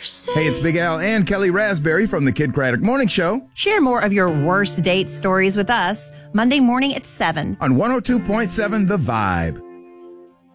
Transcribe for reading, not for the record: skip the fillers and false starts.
Hey, it's Big Al and Kelly Raspberry from the Kid Craddock Morning Show. Share more of your worst date stories with us Monday morning at 7 on 102.7 The Vibe.